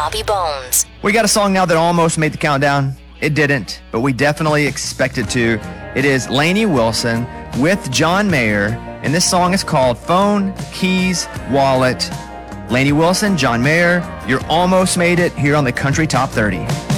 Bobby Bones. We got a song now that almost made the countdown. It didn't, but we definitely expect it to. It is Lainey Wilson with John Mayer, and this song is called Phone, Keys, Wallet. Lainey Wilson, John Mayer, you're almost made it here on the Country Top 30.